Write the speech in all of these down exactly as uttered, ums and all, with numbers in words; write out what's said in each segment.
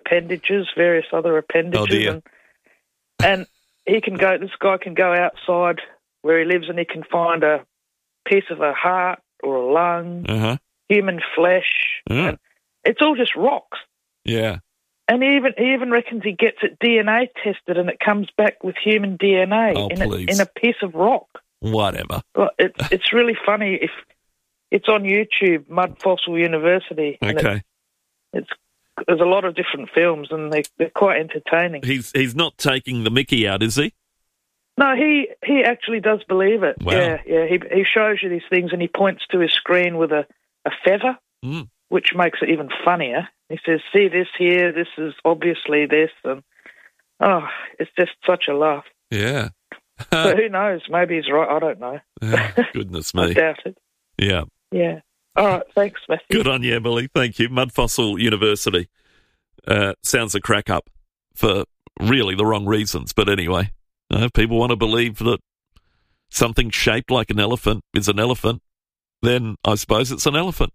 appendages, various other appendages. Oh, dear. And, and he can go, this guy can go outside where he lives and he can find a piece of a heart or a lung, Uh-huh. human flesh. Yeah. And it's all just rocks. Yeah. And he even, he even reckons he gets it D N A tested and it comes back with human D N A Oh, in, a, please. in a piece of rock. Whatever. Well, it, it's really funny. If it's on YouTube, Mud Fossil University. and Okay. It's, it's there's a lot of different films and they, they're quite entertaining. He's he's not taking the mickey out, is he? No, he, he actually does believe it. Wow. Yeah, yeah. He he shows you these things and he points to his screen with a, a feather, Mm. which makes it even funnier. He says, see this here, this is obviously this. And, oh, it's just such a laugh. Yeah. But who knows? Maybe he's right. I don't know. Oh, goodness I me. doubt it. Yeah. Yeah. All right. Thanks, Matthew. Good on you, Emily. Thank you. Mud Fossil University. Uh, sounds a crack up for really the wrong reasons. But anyway, uh, people want to believe that something shaped like an elephant is an elephant, then I suppose it's an elephant.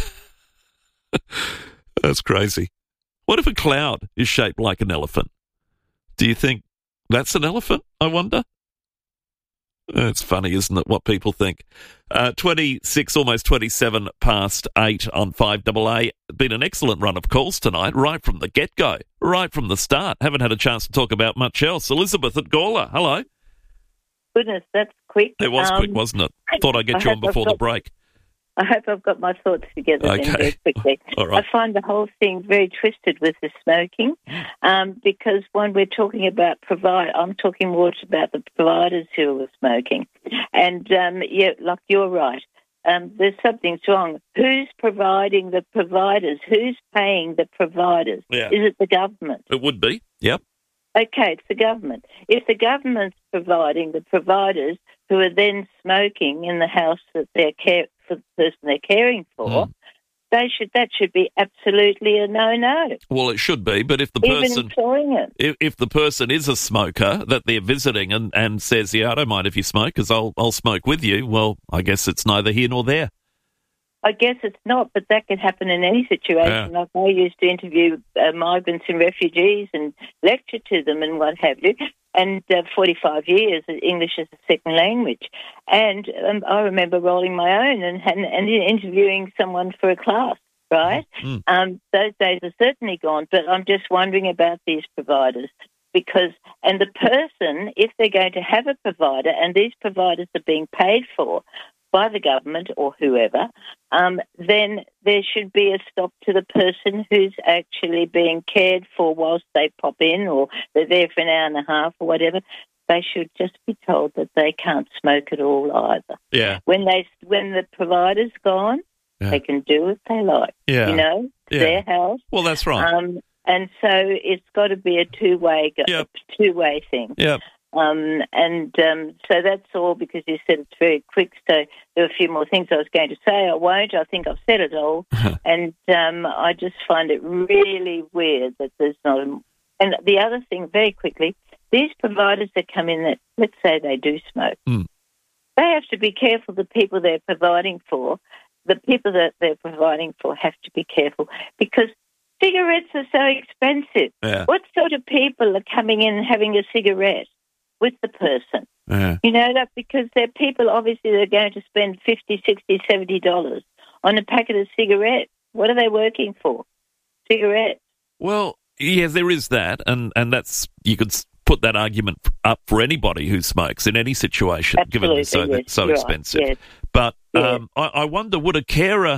That's crazy. What if a cloud is shaped like an elephant? Do you think that's an elephant, I wonder? It's funny, isn't it, what people think? Uh, twenty-six, almost twenty-seven past eight on five A A. Been an excellent run of calls tonight, right from the get-go, right from the start. Haven't had a chance to talk about much else. Elizabeth at Gawler, hello. Goodness, that's quick. It was Um, quick, wasn't it? Thought I'd get I you on hope I've before the got- break. I hope I've got my thoughts together Okay. then very quickly. All right. I find the whole thing very twisted with the smoking um, because when we're talking about provide, I'm talking more about the providers who are smoking. And, um, yeah, like you're right, um, there's something's wrong. Who's providing the providers? Who's paying the providers? Yeah. Is it the government? It would be, yep. Okay, it's the government. If the government's providing the providers who are then smoking in the house that they're care for the person they're caring for, Mm. they should that should be absolutely a no-no. Well, it should be, but if the Even person... employing it. If, if the person is a smoker that they're visiting and, and says, yeah, I don't mind if you smoke because I'll, I'll smoke with you, well, I guess it's neither here nor there. I guess it's not, but that can happen in any situation. Yeah. Like I used to interview uh, migrants and refugees and lecture to them and what have you. And uh, forty-five years, English is a second language. And um, I remember rolling my own and, and, and interviewing someone for a class, right? Mm. Um, those days are certainly gone, but I'm just wondering about these providers. Because, and the person, if they're going to have a provider, and these providers are being paid for by the government or whoever, um, then there should be a stop to the person who's actually being cared for whilst they pop in or they're there for an hour and a half or whatever. They should just be told that they can't smoke at all either. Yeah. When they when the provider's gone, Yeah. they can do what they like. Yeah. You know, it's Yeah. their house. Well, that's right. Um, and so it's got to be a two-way go- Yep. two-way thing. Yep. Um, and um, so that's all because you said it's very quick. So there are a few more things I was going to say. I won't. I think I've said it all. and um, I just find it really weird that there's not a... And the other thing, very quickly, these providers that come in that, let's say they do smoke, Mm. they have to be careful the people they're providing for. The people that they're providing for have to be careful because cigarettes are so expensive. Yeah. What sort of people are coming in and having a cigarette with the person? Yeah. You know, that because they're people, obviously, they're going to spend fifty, sixty, seventy dollars on a packet of cigarettes. What are they working for? Cigarettes. Well, yeah, there is that, and, and that's, you could s- put that argument up for anybody who smokes in any situation, given Absolutely, it's so, yes, so you're right, expensive. yes. But Yeah. um, I, I wonder, would a carer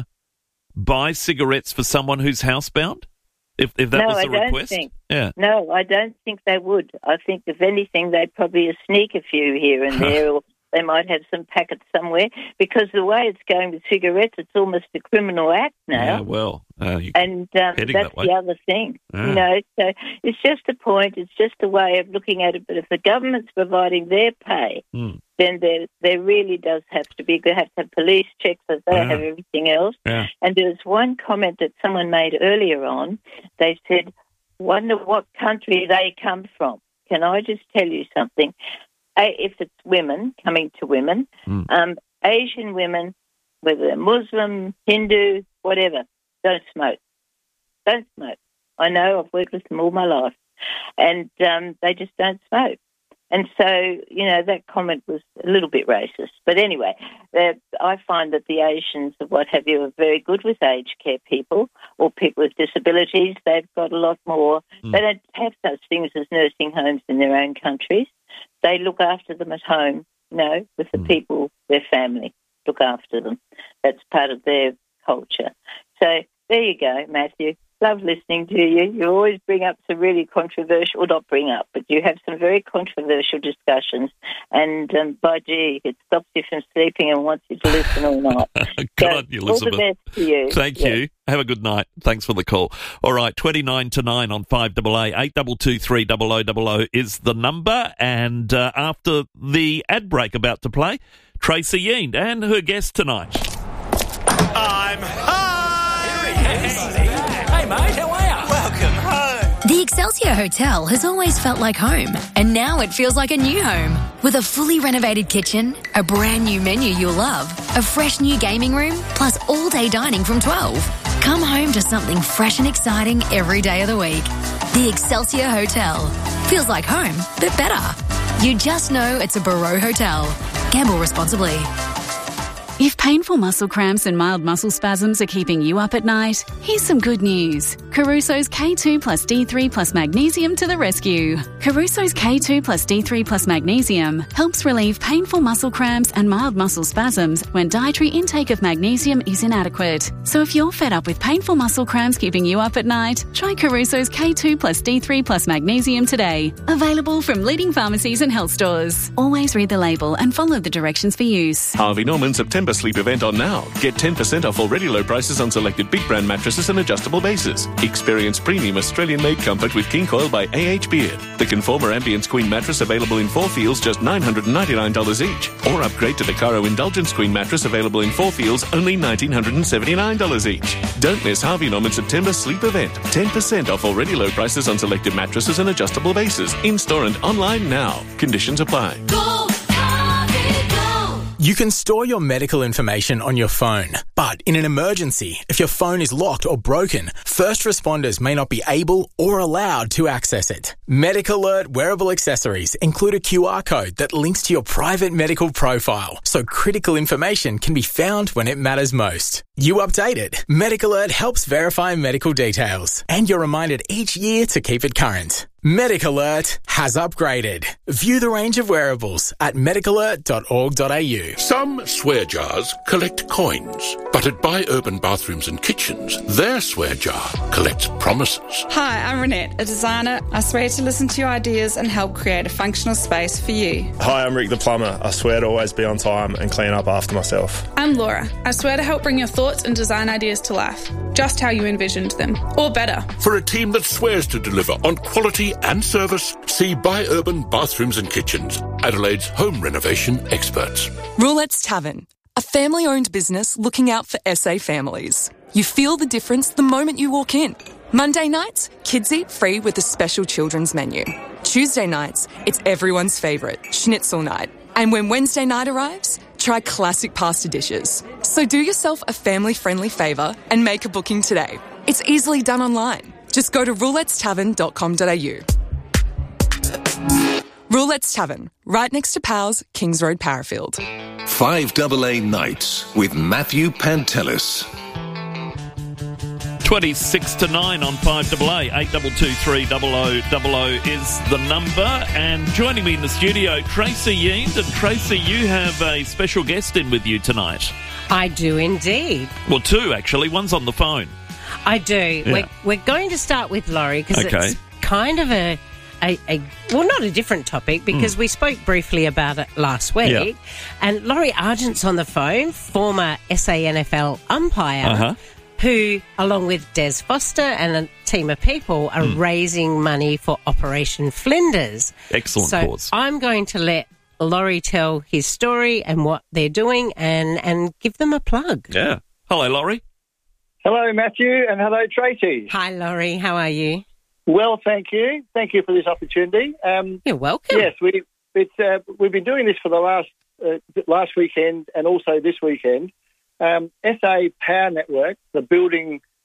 buy cigarettes for someone who's housebound? If if that No, was I the don't request? think. Yeah. No, I don't think they would. I think, if anything, they'd probably sneak a few here and there, or they might have some packets somewhere. Because the way it's going with cigarettes, it's almost a criminal act now. Yeah, well, uh, you, And um, heading that's that way. the other thing, Ah. you know. So it's just a point. It's just a way of looking at it. But if the government's providing their pay, Mm. then there there really does have to be. They have to have police checks, as they Ah. have everything else. yeah. And there was one comment that someone made earlier on. They said, "Wonder what country they come from." Can I just tell you something? A, if it's women coming to women, Mm. um, Asian women, whether they're Muslim, Hindu, whatever, don't smoke. Don't smoke. I know, I've worked with them all my life. And um, they just don't smoke. And so, you know, that comment was a little bit racist. But anyway, I find that the Asians or what have you are very good with aged care people or people with disabilities. They've got a lot more. Mm. They don't have such things as nursing homes in their own countries. They look after them at home, you know, with the mm. people, their family, look after them. That's part of their culture. So there you go, Matthew. Love listening to you. You always bring up some really controversial, well, not bring up, but you have some very controversial discussions. And um, by gee, it stops you from sleeping and wants you to listen all night. Good so, on you, Elizabeth. All the best to you. Thank yeah. you. Have a good night. Thanks for the call. All right, twenty-nine to nine on five A A, eight two two three double oh double oh is the number. And uh, after the ad break about to play, Tracy Yeend and her guest tonight. I'm high! Hey, hey, mate, how are you? Welcome home. The Excelsior Hotel has always felt like home, and now it feels like a new home. With a fully renovated kitchen, a brand new menu you'll love, a fresh new gaming room, plus all-day dining from twelve. Come home to something fresh and exciting every day of the week. The Excelsior Hotel. Feels like home, but better. You just know it's a Barreau Hotel. Gamble responsibly. If painful muscle cramps and mild muscle spasms are keeping you up at night, here's some good news. Caruso's K two plus D three plus magnesium to the rescue. Caruso's K two plus D three plus magnesium helps relieve painful muscle cramps and mild muscle spasms when dietary intake of magnesium is inadequate. So if you're fed up with painful muscle cramps keeping you up at night, try Caruso's K two plus D three plus magnesium today. Available from leading pharmacies and health stores. Always read the label and follow the directions for use. Harvey Norman September Sleep event on now. Get ten percent off already low prices on selected big brand mattresses and adjustable bases. Experience premium Australian-made comfort with King Coil by A H Beard. The Conformer Ambience Queen mattress available in four feels just nine hundred ninety-nine dollars each. Or upgrade to the Caro Indulgence Queen mattress available in four feels only one thousand nine hundred seventy-nine dollars each. Don't miss Harvey Norman September Sleep event. ten percent off already low prices on selected mattresses and adjustable bases. In-store and online now. Conditions apply. Go! You can store your medical information on your phone, but in an emergency, if your phone is locked or broken, first responders may not be able or allowed to access it. Medic Alert wearable accessories include a Q R code that links to your private medical profile, so critical information can be found when it matters most. You update it. Medic Alert helps verify medical details, and you're reminded each year to keep it current. Medic Alert has upgraded. View the range of wearables at medic alert dot org dot a u. Some swear jars collect coins, but at Buy Urban Bathrooms and Kitchens, their swear jar collects promises. Hi, I'm Renette, a designer. I swear to listen to your ideas and help create a functional space for you. Hi, I'm Rick the plumber. I swear to always be on time and clean up after myself. I'm Laura. I swear to help bring your thoughts and design ideas to life, just how you envisioned them, or better. For a team that swears to deliver on quality and service, see Buy Urban Bathrooms and Kitchens, Adelaide's home renovation experts. Roulette's Tavern, a family-owned business looking out for S A families. You feel the difference the moment you walk in. Monday nights, kids eat free with a special children's menu. Tuesday nights, it's everyone's favourite, schnitzel night. And when Wednesday night arrives, try classic pasta dishes. So do yourself a family-friendly favour and make a booking today. It's easily done online. Just go to roulettes tavern dot com dot a u. Roulette's Tavern, right next to Powell's, Kings Road, Parafield. five A A Nights with Matthew Pantelis. twenty-six to nine on five A A, eight two two three double oh double oh is the number. And joining me in the studio, Tracy Yeend. And Tracy, you have a special guest in with you tonight. I do indeed. Well, two actually. One's on the phone. I do. Yeah. We're, we're going to start with Laurie because okay. it's kind of a, a, a, well, not a different topic because mm. we spoke briefly about it last week. Yeah. And Laurie Argent's on the phone, former S A N F L umpire, uh-huh. who, along with Des Foster and a team of people, are mm. raising money for Operation Flinders. Excellent so cause. I'm going to let Laurie tell his story and what they're doing and, and give them a plug. Yeah. Hello, Laurie. Hello, Matthew, and hello, Tracy. Hi, Laurie. How are you? Well, thank you. Thank you for this opportunity. Um, You're welcome. Yes, we, it's, uh, we've been doing this for the last uh, last weekend and also this weekend. Um, S A Power Network, the building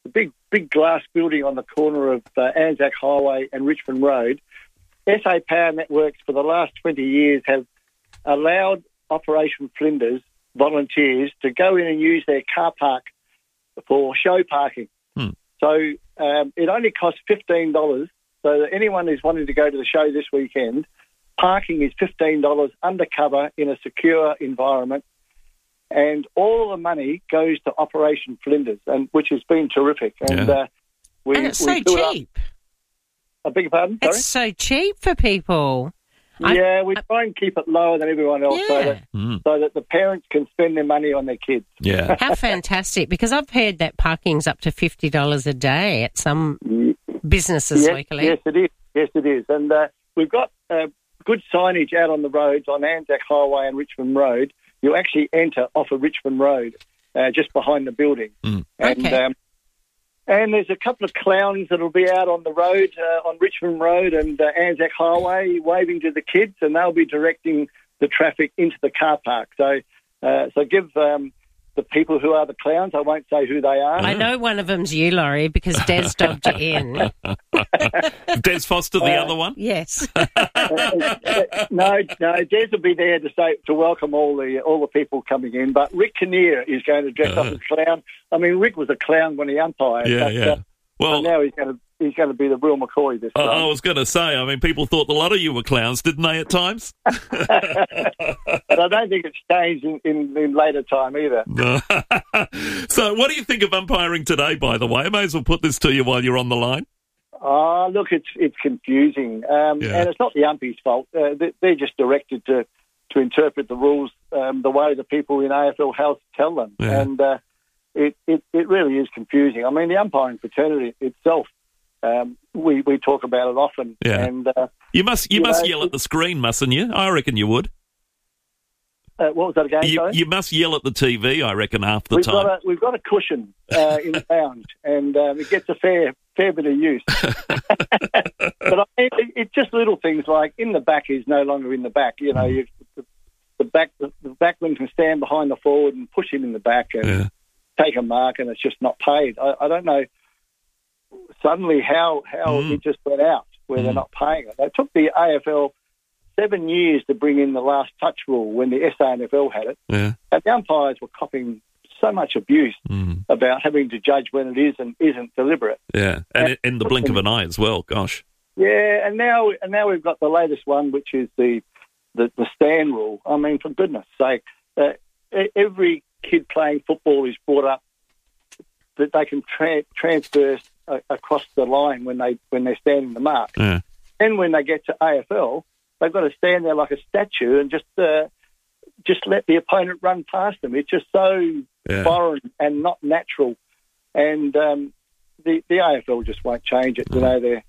the big big glass building on the corner of uh, Anzac Highway and Richmond Road, S A Power Networks for the last twenty years have allowed Operation Flinders volunteers to go in and use their car park for show parking. Hmm. So um, it only costs fifteen dollars. So that anyone who's wanting to go to the show this weekend, parking is fifteen dollars undercover in a secure environment. And all the money goes to Operation Flinders, and which has been terrific. And, Yeah. uh, we, and it's we so built up- cheap. I beg your pardon? Sorry? It's so cheap for people. I- Yeah, we try and keep it lower than everyone else so, Yeah. that, Mm. so that the parents can spend their money on their kids. Yeah. How fantastic, because I've heard that parking's up to fifty dollars a day at some businesses yes, locally. Yes, it is. Yes, it is. And uh, we've got uh, good signage out on the roads on Anzac Highway and Richmond Road. You actually enter off of Richmond Road, uh, just behind the building. Mm. And, Okay. um, and there's a couple of clowns that'll be out on the road, uh, on Richmond Road and uh, Anzac Highway, waving to the kids, and they'll be directing the traffic into the car park. So, uh, so give um, the people who are the clowns, I won't say who they are. I know one of them's you, Laurie, because Des dobbed you in. Des Foster, the Uh, other one? Yes. no, no, Des will be there to say to welcome all the all the people coming in. But Rick Kinnear is going to dress up as a clown. I mean, Rick was a clown when he umpired. Yeah, but, yeah. Uh, Well, but now he's going to he's going to be the real McCoy this I, time. I was going to say, I mean, people thought the lot of you were clowns, didn't they, at times? But I don't think it's changed in, in, in later time either. So, what do you think of umpiring today, by the way? I may as well put this to you while you're on the line. Oh, look, it's it's confusing, um, Yeah. and it's not the umpies' fault. Uh, they, they're just directed to to interpret the rules um, the way the people in A F L House tell them, Yeah. and uh, it, it it really is confusing. I mean, the umpiring fraternity itself, um, we we talk about it often, Yeah. and uh, You must you, You must know, yell at the screen, mustn't you? I reckon you would. uh, what was that again? You, sorry? you must yell at the T V, I reckon, half the We've time. got a we've got a cushion uh, in the lounge, and um, it gets a fair fair bit of use. But I mean, it, it's just little things like in the back is no longer in the back. You know, you, the, the back the, the backman can stand behind the forward and push him in the back and Yeah. take a mark, and it's just not paid. I, I don't know suddenly how how Mm. it just went out where they're Mm. not paying it. It took the A F L seven years to bring in the last touch rule when the S A N F L had it. Yeah. And the umpires were copying so much abuse Mm. about having to judge when it is and isn't deliberate. Yeah. And in- in the blink of an eye as well, gosh. Yeah, and now and now we've got the latest one, which is the the, the stand rule. I mean, for goodness sake, uh, e- every kid playing football is brought up that they can tra- transverse uh, across the line when they when they're standing the mark. Yeah. And when they get to A F L, they've got to stand there like a statue and just uh, just let the opponent run past them. It's just so Yeah. foreign and not natural. And um, the the A F L just won't change it. You know, they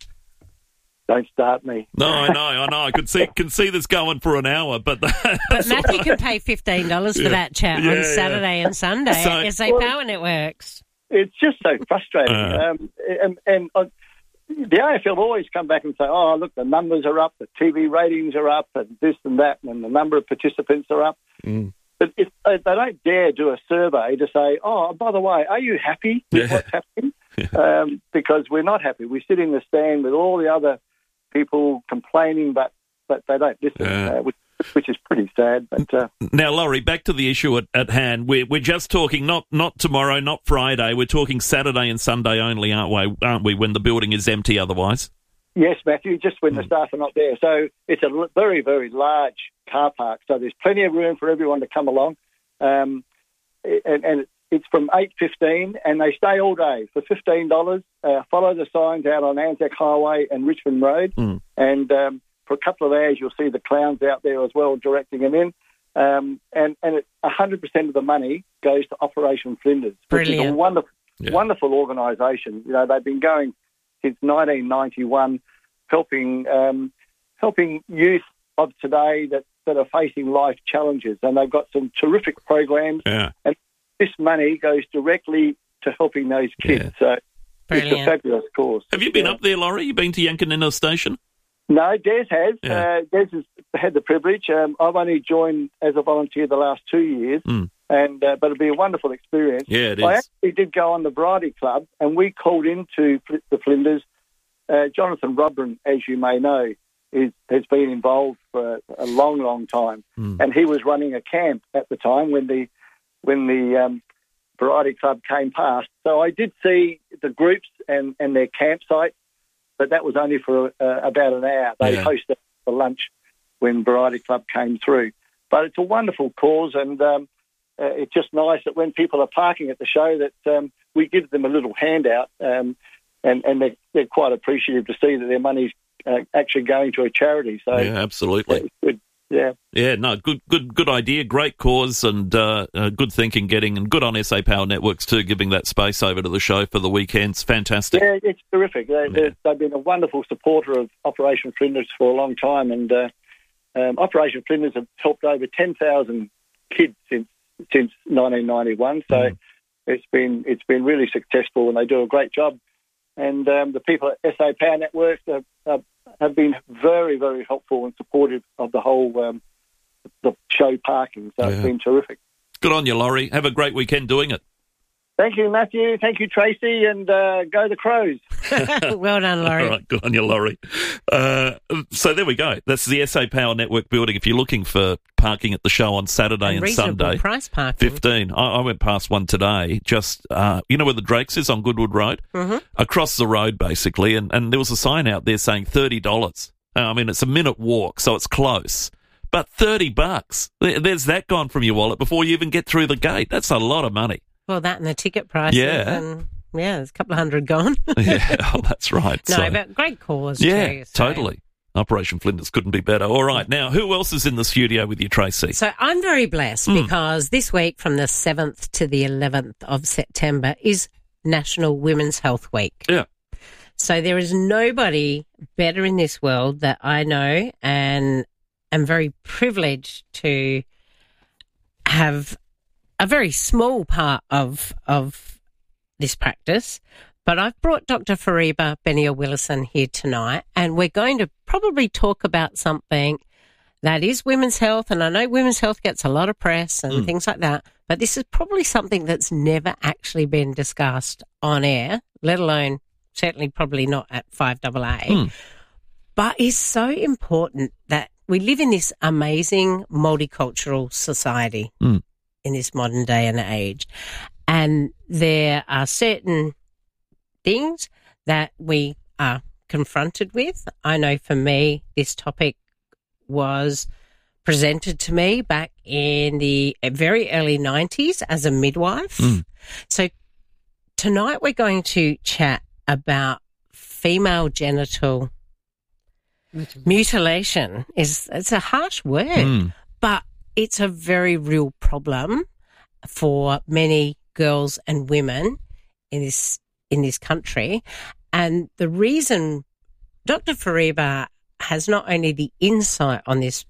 don't start me. No, I know, I know. I could see can see this going for an hour, but But Matthew can pay fifteen dollars for Yeah. that chat Yeah, on yeah. Saturday and Sunday So- at S A Power Networks. It's just so frustrating. Uh. um, and and uh, the A F L always come back and say, oh, look, the numbers are up, the T V ratings are up, and this and that, and the number of participants are up. Mm. But if, uh, they don't dare do a survey to say, oh, by the way, are you happy with Yeah. what's happening? Um, because we're not happy. We sit in the stand with all the other people complaining, but, but they don't listen, Yeah. uh, which, which is pretty sad. But uh, Now, Laurie, back to the issue at, at hand. We're we're just talking not not tomorrow, not Friday. We're talking Saturday and Sunday only, aren't we? Aren't we? When the building is empty, otherwise. yes, Matthew, just when the staff are not there. So it's a l- very, very large car park. So there's plenty of room for everyone to come along. Um, and, and it's from eight fifteen, and they stay all day for fifteen dollars. Uh, follow the signs out on Anzac Highway and Richmond Road. Mm. And um, for a couple of hours, you'll see the clowns out there as well directing them in. Um, and and it, one hundred percent of the money goes to Operation Flinders, which is a Brilliant. wonderful, Yeah. wonderful organisation. You know, they've been going since nineteen ninety-one, helping um, helping youth of today that, that are facing life challenges. And they've got some terrific programs. Yeah. And this money goes directly to helping those kids. Yeah. So it's a Brilliant. fabulous cause. Have you been Yeah. up there, Laurie? You been to Yankonina Station? No, Des has. Yeah. Uh, Des has had the privilege. Um, I've only joined as a volunteer the last two years. Mm. and uh, but it'll be a wonderful experience. Yeah, it I is. actually did go on the Variety Club, and we called into Fl- the Flinders. Uh, Jonathan Robin, as you may know, is, has been involved for a long, long time, Mm. and he was running a camp at the time when the when the um, Variety Club came past. So I did see the groups and, and their campsite, but that was only for uh, about an hour. They Yeah. hosted for lunch when Variety Club came through. But it's a wonderful cause, and um, uh, it's just nice that when people are parking at the show that um, we give them a little handout, um, and, and they're, they're quite appreciative to see that their money's uh, actually going to a charity. So Yeah, absolutely. it's good. Yeah. Yeah, no, good, good, good idea, great cause, and uh, uh, good thinking, getting, and good on S A Power Networks too, giving that space over to the show for the weekends. Fantastic. Yeah, it's terrific. They, Yeah. they- They've been a wonderful supporter of Operation Flinders for a long time, and uh, um, Operation Flinders have helped over ten thousand kids since since nineteen ninety-one. So Mm. it's been it's been really successful, and they do a great job. And um, the people at S A Power Networks have, have, have been very, very helpful and supportive of the whole um, the show parking. So Yeah. it's been terrific. Good on you, Laurie. Have a great weekend doing it. Thank you, Matthew. Thank you, Tracy, and uh, go the Crows. Well done, Laurie. All right, good on you, Laurie. Uh, so there we go. That's the S A Power Network building. If you're looking for parking at the show on Saturday And and, reasonable Sunday, price parking. fifteen. I, I went past one today. Just uh, you know where the Drakes is on Goodwood Road, Mhm. across the road basically, and, and there was a sign out there saying thirty dollars. Uh, I mean, it's a minute walk, so it's close. But thirty bucks. There- There's that gone from your wallet before you even get through the gate. That's a lot of money. Well, that and the ticket prices. Yeah. And, yeah, there's a couple of hundred gone. Yeah, oh, that's right. No, So- but great cause Yeah, too. so- totally. Operation Flinders couldn't be better. All right, now, who else is in the studio with you, Tracy? So I'm very blessed Mm. because this week from the seventh to the eleventh of September is National Women's Health Week. Yeah. So there is nobody better in this world that I know, and am very privileged to have a very small part of of this practice. But I've brought Doctor Fariba Benia-Willison here tonight, and we're going to probably talk about something that is women's health. And I know women's health gets a lot of press and Mm. things like that, but this is probably something that's never actually been discussed on air, let alone certainly probably not at five A A. Mm. But it's so important that we live in this amazing multicultural society Mm. in this modern day and age. And there are certain things that we are confronted with. I know for me, this topic was presented to me back in the very early nineties as a midwife. Mm. So tonight we're going to chat about female genital mutilation. Is it's a harsh word, Mm. but it's a very real problem for many girls and women in this in this country. And the reason Doctor Fariba has not only the insight on this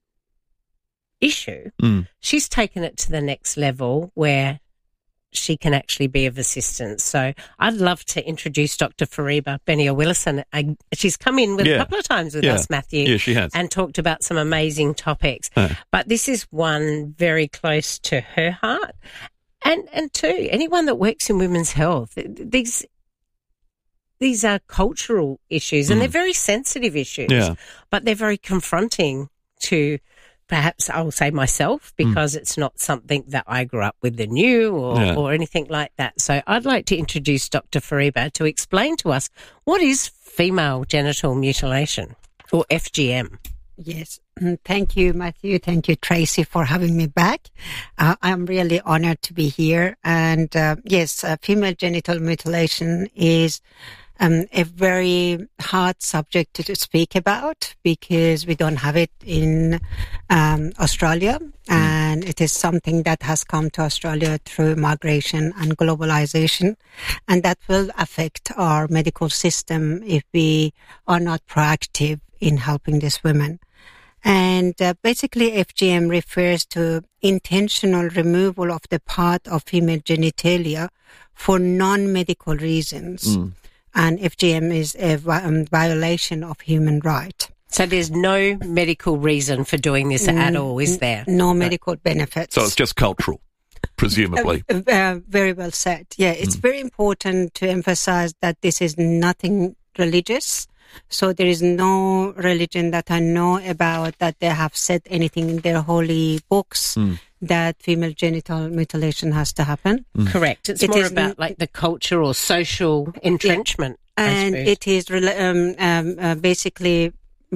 issue, Mm. she's taken it to the next level where she can actually be of assistance. So I'd love to introduce Doctor Fariba Benia-Willison. I- She's come in with Yeah. a couple of times with Yeah. us, Matthew. Yeah, she has. And talked about some amazing topics. Uh. But this is one very close to her heart. And, and two, anyone that works in women's health, th- these these are cultural issues and Mm. they're very sensitive issues, Yeah. but they're very confronting to perhaps I'll say myself because it's not something that I grew up with and knew or, Yeah. or anything like that. So I'd like to introduce Doctor Fariba to explain to us what is female genital mutilation or F G M. Yes. Mm, Thank you, Matthew. Thank you, Tracy, for having me back. Uh, I'm really honored to be here. And uh, yes, uh, female genital mutilation is um, a very hard subject to, to speak about because we don't have it in um, Australia. And it is something that has come to Australia through migration and globalization. And that will affect our medical system if we are not proactive in helping these women. And uh, basically F G M refers to intentional removal of the part of female genitalia for non-medical reasons. Mm. And F G M is a vi- um, violation of human right. So there's no medical reason for doing this at all, is there? No medical benefits. So it's just cultural. presumably. Uh, uh, very well said. Yeah, it's mm. very important to emphasize that this is nothing religious. So there is no religion that I know about that they have said anything in their holy books mm. that female genital mutilation has to happen. Mm. Correct. It's it more is, about like the culture or social entrenchment. Yeah. And it is um, um, uh, basically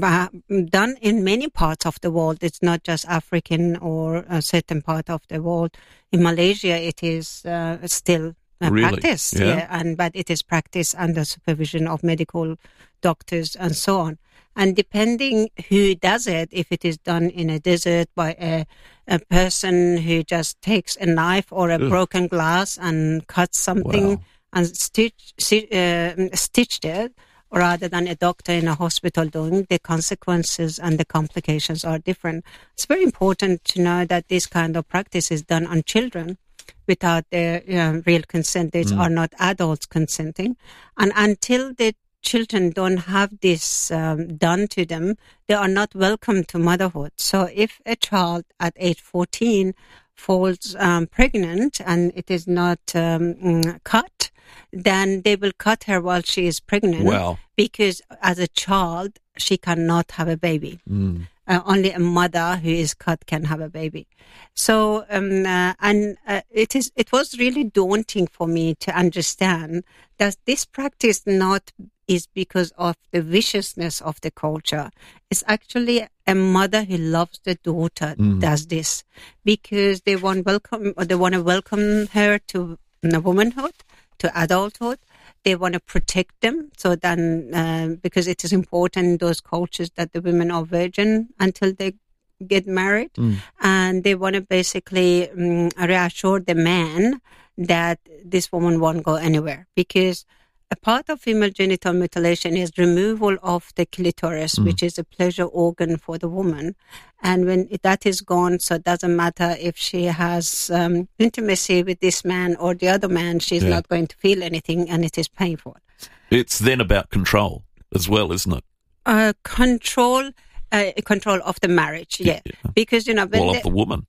done in many parts of the world. It's not just African or a certain part of the world. In Malaysia, it is uh, still uh, really? practiced, yeah. yeah, and but it is practiced under supervision of medical doctors and so on. And depending who does it, if it is done in a desert by a, a person who just takes a knife or a Ugh. broken glass and cuts something wow. and stitch, uh, stitched it, rather than a doctor in a hospital doing, the consequences and the complications are different. It's very important to know that this kind of practice is done on children without their uh, real consent. These mm. are not adults consenting. And until the children don't have this um, done to them, they are not welcome to motherhood. So if a child at age fourteen falls um, pregnant and it is not um, cut, then they will cut her while she is pregnant. Wow. Because as a child, she cannot have a baby. Mm. Uh, only a mother who is cut can have a baby. So, um, uh, and uh, it is, it was really daunting for me to understand that this practice not is because of the viciousness of the culture. It's actually a mother who loves the daughter mm. does this because they want welcome, or they want to welcome her to womanhood, to adulthood. They want to protect them. So then, uh, because it is important in those cultures that the women are virgin until they get married. Mm. And they want to basically um, reassure the man that this woman won't go anywhere. Because a part of female genital mutilation is removal of the clitoris, mm. which is a pleasure organ for the woman. And when that is gone, so it doesn't matter if she has um, intimacy with this man or the other man, she's yeah. not going to feel anything, and it is painful. It's then about control as well, isn't it? Uh, control, uh, control of the marriage, yeah. yeah. Because, you know... When well, the, of the woman.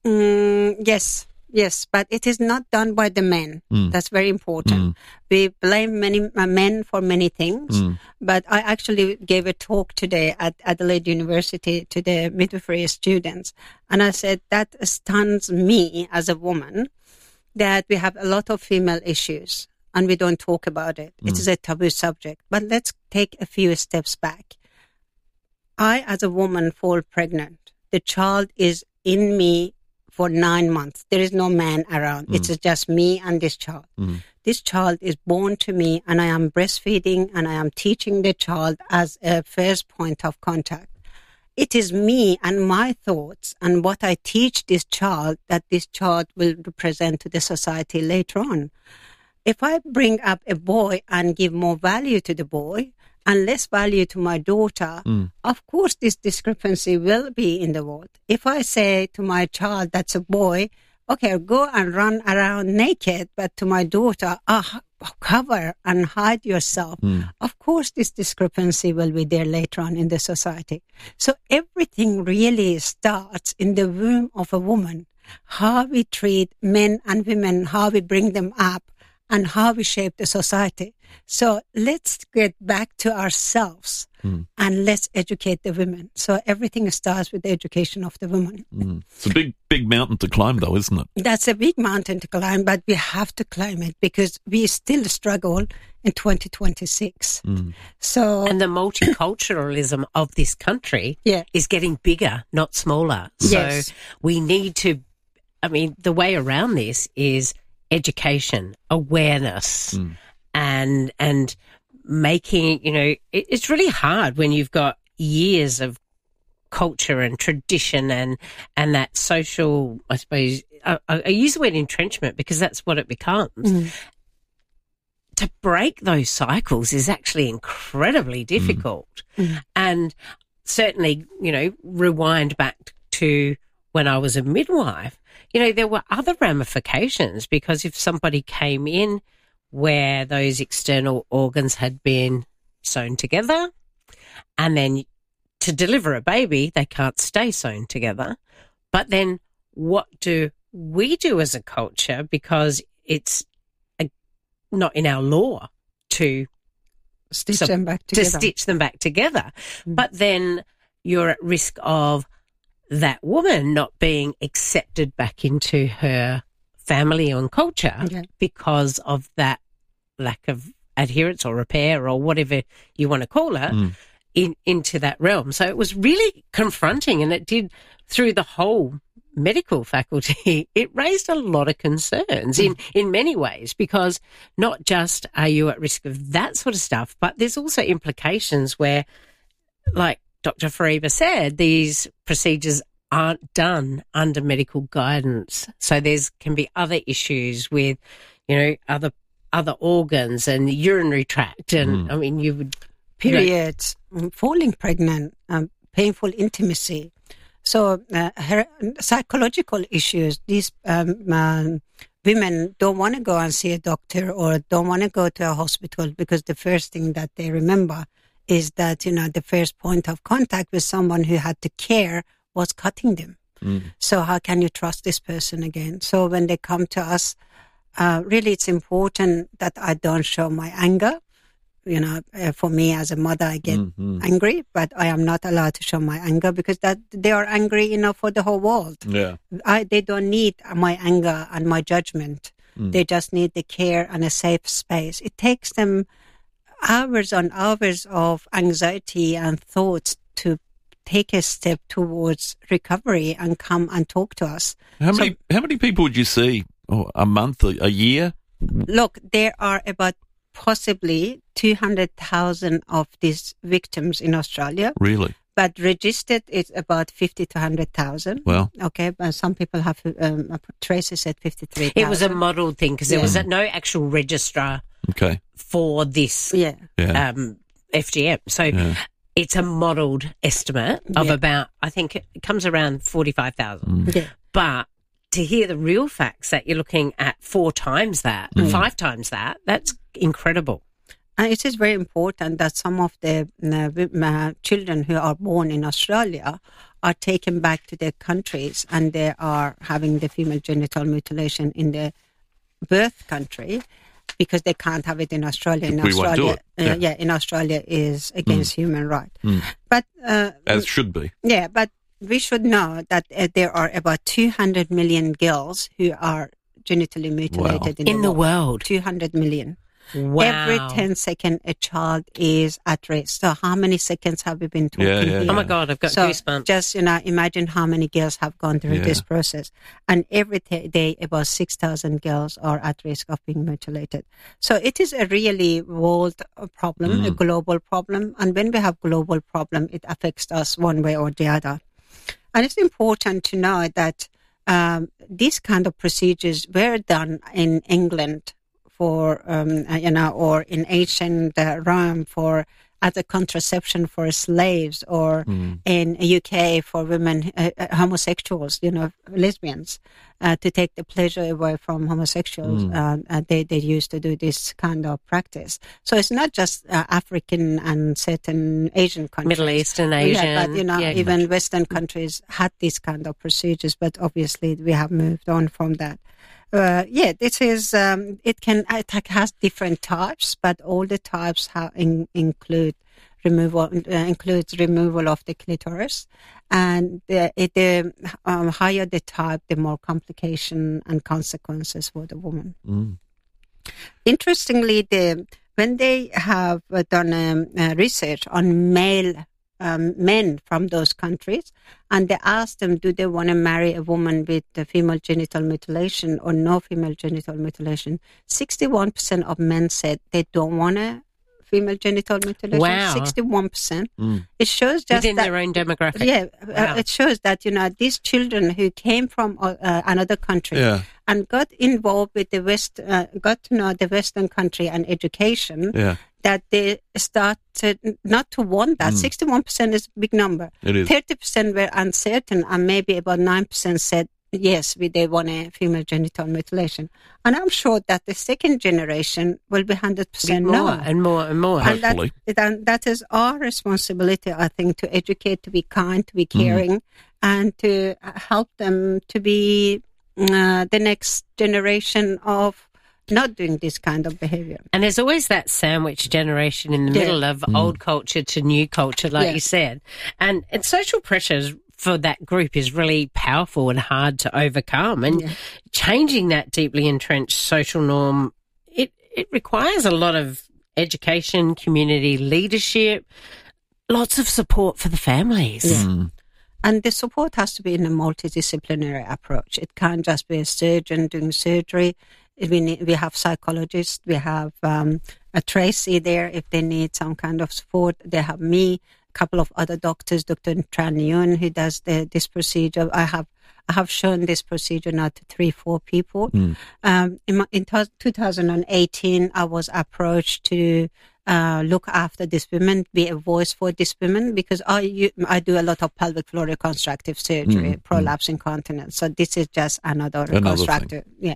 Mm, yes. Yes, but it is not done by the men. Mm. That's very important. Mm. We blame many uh, men for many things, mm. but I actually gave a talk today at Adelaide University to the midwifery students, and I said that stuns me as a woman that we have a lot of female issues and we don't talk about it. Mm. It is a taboo subject. But let's take a few steps back. I, as a woman, fall pregnant. The child is in me for nine months. There is no man around. Mm. It's just me and this child. Mm. This child is born to me, and I am breastfeeding, and I am teaching the child as a first point of contact. It is me and my thoughts and what I teach this child that this child will represent to the society later on. If I bring up a boy and give more value to the boy and less value to my daughter, mm. of course this discrepancy will be in the world. If I say to my child that's a boy, okay, go and run around naked, but to my daughter, oh, cover and hide yourself, mm. of course this discrepancy will be there later on in the society. So everything really starts in the womb of a woman, how we treat men and women, how we bring them up, and how we shape the society. So let's get back to ourselves mm. and let's educate the women. So everything starts with the education of the woman. Mm. It's a big, big mountain to climb, though, isn't it? That's a big mountain to climb, but we have to climb it because we still struggle in twenty twenty-six. Mm. So, and the multiculturalism of this country yeah. is getting bigger, not smaller. Yes. So we need to, I mean, the way around this is education, awareness, mm. and and making, you know, it, it's really hard when you've got years of culture and tradition and and that social, I suppose, I, I use the word entrenchment because that's what it becomes. Mm. To break those cycles is actually incredibly difficult. Mm. And certainly, you know, rewind back to when I was a midwife, you know, there were other ramifications because if somebody came in where those external organs had been sewn together and then to deliver a baby, they can't stay sewn together. But then what do we do as a culture because it's a, not in our law to stitch so, them back to together. stitch them back together. Mm. But then you're at risk of that woman not being accepted back into her family and culture okay. because of that lack of adherence or repair or whatever you want to call it mm. in into that realm. So it was really confronting, and it did through the whole medical faculty. It raised a lot of concerns mm. in, in many ways, because not just are you at risk of that sort of stuff, but there's also implications where, like Doctor Fariba said, these procedures aren't done under medical guidance. So there's can be other issues with, you know, other other organs and urinary tract, and mm. I mean, you would periods, you know, falling pregnant, um, painful intimacy. So uh, her, psychological issues. These um, um, women don't want to go and see a doctor or don't want to go to a hospital because the first thing that they remember is that, you know, the first point of contact with someone who had to care was cutting them. Mm. So how can you trust this person again? So when they come to us, uh, really it's important that I don't show my anger. You know, uh, for me as a mother, I get mm-hmm. angry, but I am not allowed to show my anger because that they are angry enough for the whole world. Yeah, I, they don't need my anger and my judgment. Mm. They just need the care and a safe space. It takes them hours on hours of anxiety and thoughts to take a step towards recovery and come and talk to us. How so, many how many people would you see? Oh, a month, a, a year? Look, there are about possibly two hundred thousand of these victims in Australia. Really? But registered is about fifty to one hundred thousand. Well, okay, but some people have, um, Tracy said fifty-three thousand. It was a modelled thing because yeah. there was a, no actual registrar okay. for this yeah. Yeah. Um, F G M. So yeah. it's a modelled estimate of Yeah. about, I think it comes around forty-five thousand. Mm. Yeah. But to hear the real facts that you're looking at four times that, Mm. five times that, that's incredible. And it is very important that some of the uh, uh, children who are born in Australia are taken back to their countries and they are having the female genital mutilation in their birth country because they can't have it in Australia. In we won't do Australia, it. Yeah. Uh, yeah, in Australia is against Mm. human rights. Mm. But uh, As should be. yeah, but we should know that uh, there are about two hundred million girls who are genitally mutilated Wow. in, In the the world. two hundred million. Wow. Every ten seconds, a child is at risk. So how many seconds have we been talking Yeah, yeah, here? yeah. Oh, my God, I've got so goosebumps. just, you know, imagine how many girls have gone through Yeah. this process. And every t- day, about six thousand girls are at risk of being mutilated. So it is a really world problem, a Mm. global problem. And when we have global problem, it affects us one way or the other. And it's important to know that um, these kind of procedures were done in England for, um, uh, you know, or in ancient uh, Rome for as a contraception for slaves, or Mm. in U K for women, uh, uh, homosexuals, you know, lesbians, uh, to take the pleasure away from homosexuals. Mm. Uh, uh, they, they used to do this kind of practice. So it's not just uh, African and certain Asian countries. Middle Eastern, Asian. Yeah, but, you know, yeah, even Western countries had these kind of procedures, but obviously we have moved on from that. Uh, yeah, this is, um, it can, it has different types, but all the types have in, include removal, uh, includes removal of the clitoris. And the, it, the um, higher the type, the more complication and consequences for the woman. Mm. Interestingly, the, when they have uh, done um, uh, research on male Um, men from those countries, and they asked them, do they want to marry a woman with the female genital mutilation or no female genital mutilation? sixty-one percent of men said they don't want a female genital mutilation. Wow. sixty-one percent. Mm. It shows just Within that, their own demographic. yeah, Wow. uh, it shows that, you know, these children who came from uh, uh, another country Yeah. and got involved with the West, uh, got to know the Western country and education, Yeah. that they started not to want that. Mm. sixty-one percent is a big number. It is. thirty percent were uncertain, and maybe about nine percent said, yes, we they want a female genital mutilation. And I'm sure that the second generation will be one hundred percent more no. and more and more. And that, Hopefully. that, that is our responsibility, I think, to educate, to be kind, to be caring, and to help them to be uh, the next generation of not doing this kind of behavior. And there's always that sandwich generation in the Yeah. middle of Mm. old culture to new culture, like Yeah. you said. And, and social pressures for that group is really powerful and hard to overcome. And Yeah. changing that deeply entrenched social norm, it, it requires a lot of education, community leadership, lots of support for the families. Yeah. And the support has to be in a multidisciplinary approach. It can't just be a surgeon doing surgery. We need, we have psychologists. We have um, a Tracy there if they need some kind of support. They have me, a couple of other doctors, Doctor Tran Yun, who does the, this procedure. I have I have shown this procedure now to three, four people. Mm. Um, in, my, in two thousand eighteen, I was approached to uh, look after these women, be a voice for these women, because I you, I do a lot of pelvic floor reconstructive surgery, Mm, prolapse incontinence. So this is just another Another reconstructive. Yeah.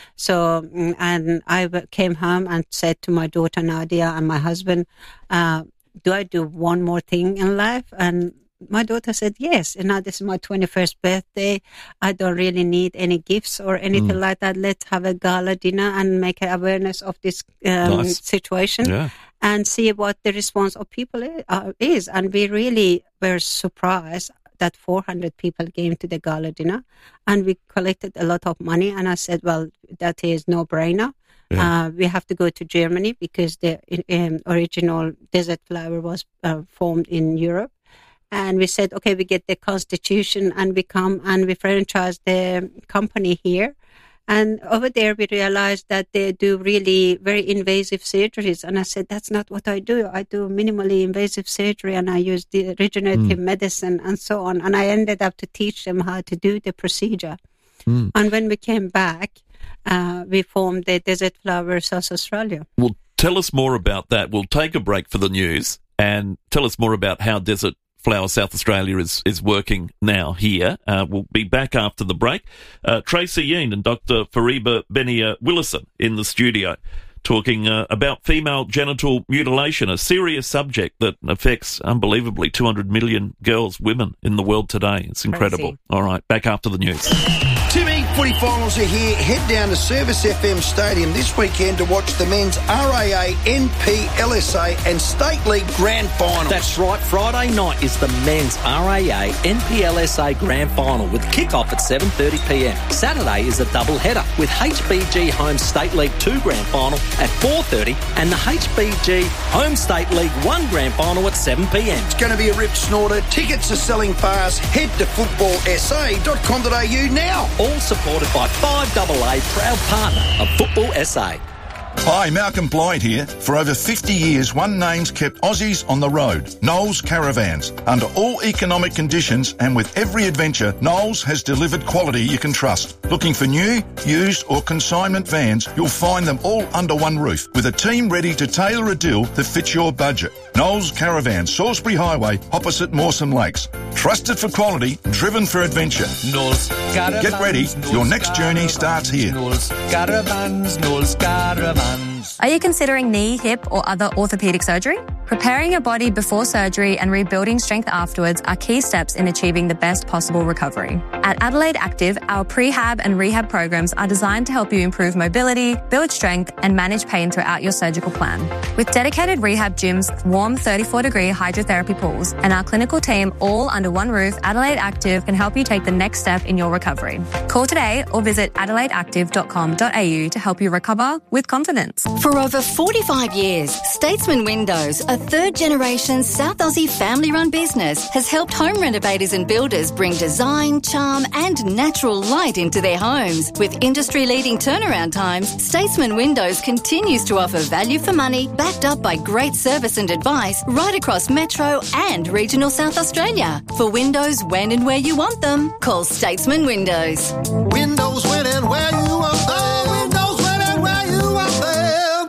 So mm, and I w- came home and said to my daughter Nadia and my husband, uh, "Do I do one more thing in life?" And my daughter said, yes. And now this is my twenty-first birthday. I don't really need any gifts or anything Mm. like that. Let's have a gala dinner and make an awareness of this um, Nice. situation Yeah. and see what the response of people i- uh, is. And we really were surprised that four hundred people came to the gala dinner and we collected a lot of money. And I said, well, that is no brainer. Yeah. Uh, we have to go to Germany because the um, original desert flower was uh, formed in Europe. And we said, okay, we get the constitution and we come and we franchise the company here. And over there, we realized that they do really very invasive surgeries. And I said, that's not what I do. I do minimally invasive surgery and I use the regenerative Mm. medicine and so on. And I ended up to teach them how to do the procedure. Mm. And when we came back, uh, we formed the Desert Flower South Australia. Well, tell us more about that. We'll take a break for the news and tell us more about how Desert Flower South Australia is, is working now here. Uh, we'll be back after the break. Uh, Tracy Yeen and Doctor Fariba Benia-Willison in the studio talking uh, about female genital mutilation, a serious subject that affects, unbelievably, two hundred million girls, women in the world today. It's incredible. Crazy. All right, back after the news. Timmy, footy finals are here. Head down to Service F M Stadium this weekend to watch the men's R A A, N P L S A and State League Grand Final. That's right, Friday night is the men's R A A N P L S A Grand Final with kick-off at seven thirty p m. Saturday is a double header with H B G Home State League two Grand Final at four thirty and the H B G Home State League one Grand Final at seven p m. It's going to be a rip snorter. Tickets are selling fast. Head to football s a dot com dot a u now. All supported by five A A, proud partner of Football S A. Hi, Malcolm Blyde here. For over fifty years, one name's kept Aussies on the road. Knowles Caravans. Under all economic conditions and with every adventure, Knowles has delivered quality you can trust. Looking for new, used or consignment vans, you'll find them all under one roof with a team ready to tailor a deal that fits your budget. Knowles Caravans, Salisbury Highway, opposite Mawson Lakes. Trusted for quality, driven for adventure. Knowles Caravans. Get ready. Your next journey starts here. Knowles Caravans. Knowles Caravans. Are you considering knee, hip, or other orthopedic surgery? Preparing your body before surgery and rebuilding strength afterwards are key steps in achieving the best possible recovery. At Adelaide Active, our prehab and rehab programs are designed to help you improve mobility, build strength, and manage pain throughout your surgical plan. With dedicated rehab gyms, warm thirty-four degree hydrotherapy pools, and our clinical team all under one roof, Adelaide Active can help you take the next step in your recovery. Call today or visit adelaide active dot com dot a u to help you recover with confidence. For over forty-five years, Statesman Windows, a third-generation South Aussie family-run business, has helped home renovators and builders bring design, charm and natural light into their homes. With industry-leading turnaround times, Statesman Windows continues to offer value for money, backed up by great service and advice right across Metro and regional South Australia. For windows when and where you want them, call Statesman Windows. Windows when and where you want them. Windows when and where you want them.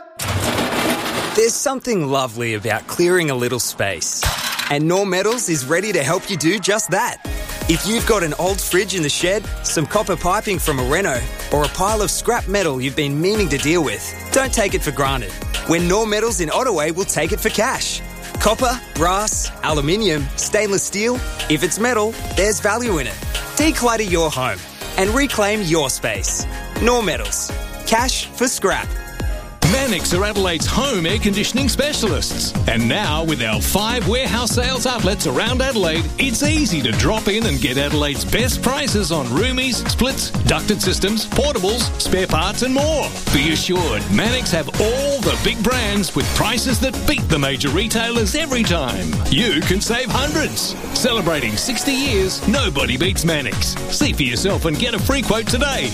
There's something lovely about clearing a little space. And Knorr Metals is ready to help you do just that. If you've got an old fridge in the shed, some copper piping from a reno, or a pile of scrap metal you've been meaning to deal with, don't take it for granted. When Knorr Metals in Ottaway will take it for cash. Copper, brass, aluminium, stainless steel. If it's metal, there's value in it. Declutter your home. and reclaim your space. Nor Metals. Cash for scrap. Mannix are Adelaide's home air conditioning specialists. And now, with our five warehouse sales outlets around Adelaide, it's easy to drop in and get Adelaide's best prices on roomies, splits, ducted systems, portables, spare parts and more. Be assured, Mannix have all the big brands with prices that beat the major retailers every time. You can save hundreds. Celebrating sixty years, nobody beats Mannix. See for yourself and get a free quote today.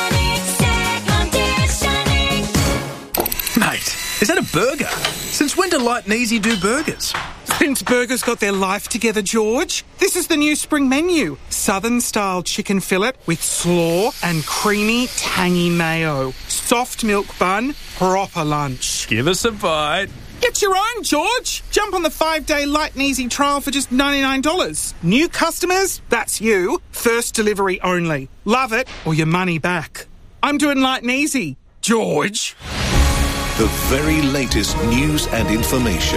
Mate, is that a burger? Since when do Light and Easy do burgers? Since burgers got their life together, George. This is the new spring menu. Southern-style chicken fillet with slaw and creamy, tangy mayo. Soft milk bun, proper lunch. Give us a bite. Get your own, George. Jump on the five-day Light and Easy trial for just ninety-nine dollars. New customers, that's you. First delivery only. Love it or your money back. I'm doing Light and Easy. George. The very latest news and information.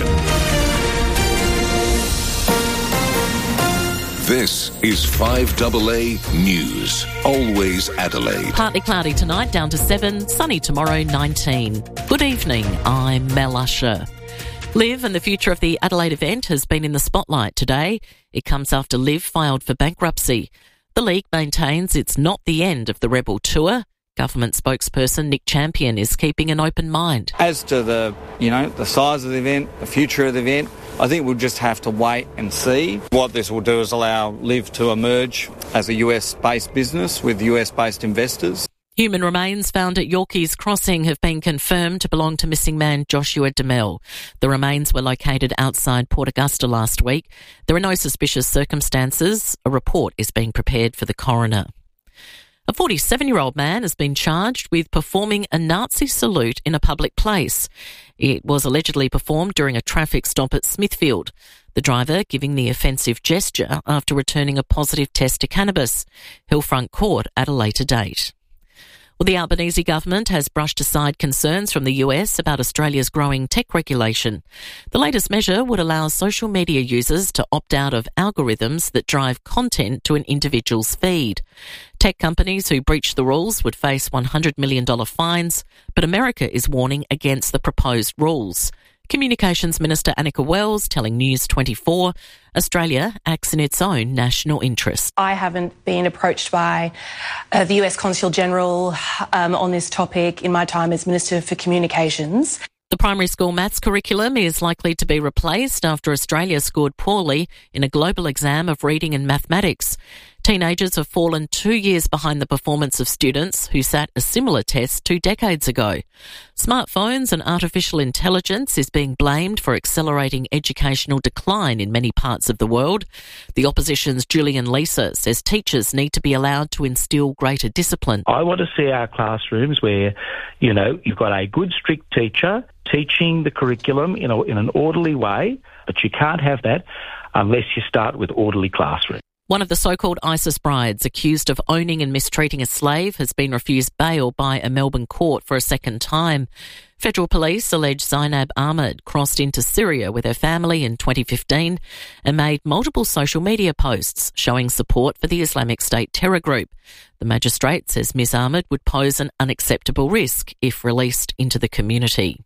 This is five A A News. Always Adelaide. Partly cloudy tonight, down to seven. Sunny tomorrow, nineteen. Good evening, I'm Mel Usher. Liv and the future of the Adelaide event has been in the spotlight today. It comes after Liv filed for bankruptcy. The league maintains it's not the end of the Rebel Tour. Government spokesperson Nick Champion is keeping an open mind. As to the, you know, the size of the event, the future of the event, I think we'll just have to wait and see. What this will do is allow Liv to emerge as a U S-based business with U S-based investors. Human remains found at Yorkeys Crossing have been confirmed to belong to missing man Joshua Demel. The remains were located outside Port Augusta last week. There are no suspicious circumstances. A report is being prepared for the coroner. A forty-seven-year-old man has been charged with performing a Nazi salute in a public place. It was allegedly performed during a traffic stop at Smithfield. The driver giving the offensive gesture after returning a positive test to cannabis. Hillfront Court at a later date. Well, the Albanese government has brushed aside concerns from the U S about Australia's growing tech regulation. The latest measure would allow social media users to opt out of algorithms that drive content to an individual's feed. Tech companies who breach the rules would face one hundred million dollars fines, but America is warning against the proposed rules. Communications Minister Annika Wells telling News twenty-four, Australia acts in its own national interest. I haven't been approached by uh, the U S Consul General um, on this topic in my time as Minister for Communications. The primary school maths curriculum is likely to be replaced after Australia scored poorly in a global exam of reading and mathematics. Teenagers have fallen two years behind the performance of students who sat a similar test two decades ago. Smartphones and artificial intelligence is being blamed for accelerating educational decline in many parts of the world. The opposition's Julian Leeser says teachers need to be allowed to instill greater discipline. I want to see our classrooms where, you know, you've got a good, strict teacher teaching the curriculum in, a, in an orderly way, but you can't have that unless you start with orderly classrooms. One of the so-called ISIS brides accused of owning and mistreating a slave has been refused bail by a Melbourne court for a second time. Federal police allege Zainab Ahmed crossed into Syria with her family in twenty fifteen and made multiple social media posts showing support for the Islamic State terror group. The magistrate says Miz Ahmed would pose an unacceptable risk if released into the community.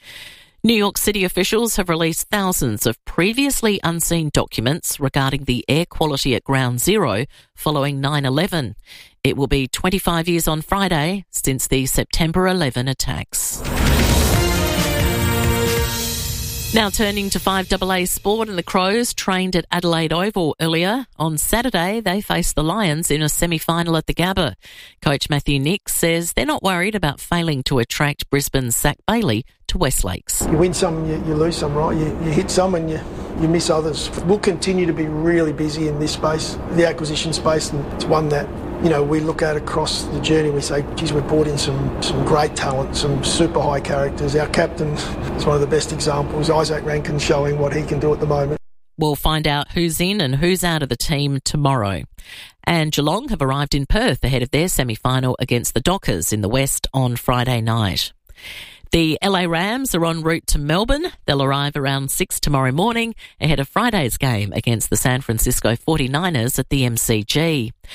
New York City officials have released thousands of previously unseen documents regarding the air quality at Ground Zero following nine eleven. It will be twenty-five years on Friday since the September eleventh attacks. Now turning to five A A sport, and the Crows trained at Adelaide Oval earlier. On Saturday, they faced the Lions in a semi-final at the Gabba. Coach Matthew Nicks says they're not worried about failing to attract Brisbane's Zach Bailey to West Lakes. You win some, you, you lose some, right? You, you hit some and you, you miss others. We'll continue to be really busy in this space, the acquisition space, and it's one that, you know, we look at across the journey. We say, geez, we've brought in some, some great talent, some super high characters. Our captain is one of the best examples. Isaac Rankin showing what he can do at the moment. We'll find out who's in and who's out of the team tomorrow. And Geelong have arrived in Perth ahead of their semi-final against the Dockers in the West on Friday night. The L A Rams are en route to Melbourne. They'll arrive around six tomorrow morning ahead of Friday's game against the San Francisco forty-niners at the M C G.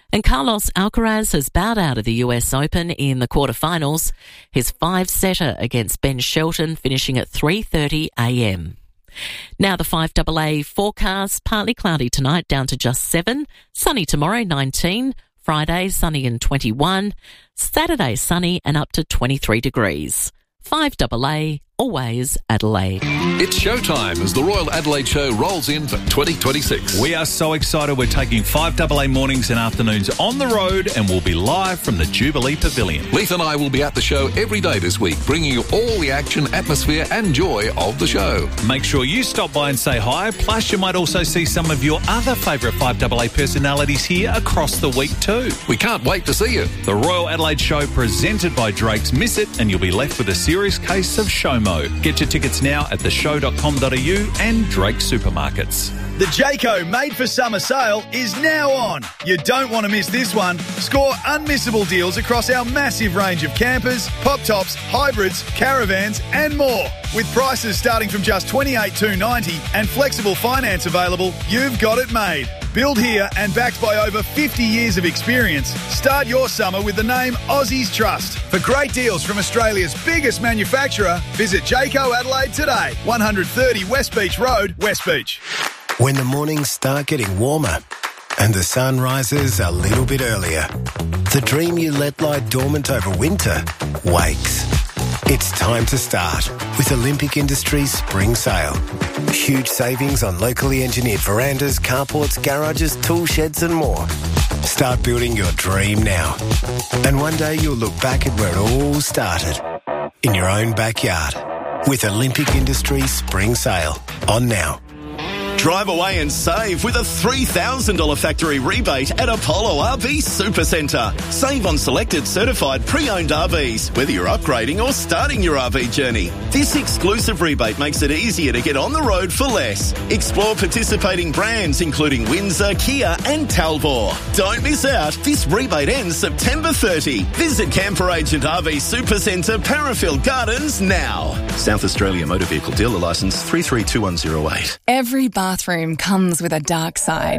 And Carlos Alcaraz has bowed out of the U S Open in the quarterfinals. His five-setter against Ben Shelton finishing at three thirty a m. Now the five double A forecast, partly cloudy tonight down to just seven, sunny tomorrow nineteen, Friday sunny and twenty-one, Saturday sunny and up to twenty-three degrees. five double A, always Adelaide. It's showtime as the Royal Adelaide Show rolls in for twenty twenty-six. We are so excited. We're taking five double A mornings and afternoons on the road and we'll be live from the Jubilee Pavilion. Leith and I will be at the show every day this week, bringing you all the action, atmosphere and joy of the show. Make sure you stop by and say hi. Plus, you might also see some of your other favourite five double A personalities here across the week too. We can't wait to see you. The Royal Adelaide Show presented by Drake's. Miss it and you'll be left with a serious case of show mode. Get your tickets now at the show dot com dot a u and Drake Supermarkets. The Jayco Made for Summer sale is now on. You don't want to miss this one. Score unmissable deals across our massive range of campers, pop tops, hybrids, caravans and more. With prices starting from just twenty-eight thousand two hundred ninety dollars and flexible finance available, you've got it made. Built here and backed by over fifty years of experience, start your summer with the name Aussies Trust. For great deals from Australia's biggest manufacturer, visit Jayco Adelaide today, one thirty West Beach Road, West Beach. When the mornings start getting warmer and the sun rises a little bit earlier, the dream you let lie dormant over winter wakes. It's time to start with Olympic Industries Spring Sale. Huge savings on locally engineered verandas, carports, garages, tool sheds and more. Start building your dream now. And one day you'll look back at where it all started, in your own backyard, with Olympic Industries Spring Sale on now. Drive away and save with a three thousand dollars factory rebate at Apollo R V Supercentre. Save on selected certified pre-owned R Vs, whether you're upgrading or starting your R V journey. This exclusive rebate makes it easier to get on the road for less. Explore participating brands including Windsor, Kia and Talbot. Don't miss out. This rebate ends September thirtieth. Visit Camper Agent R V Supercentre, Parafield Gardens now. South Australia Motor Vehicle Dealer Licence three three two one zero eight. Every bathroom comes with a dark side.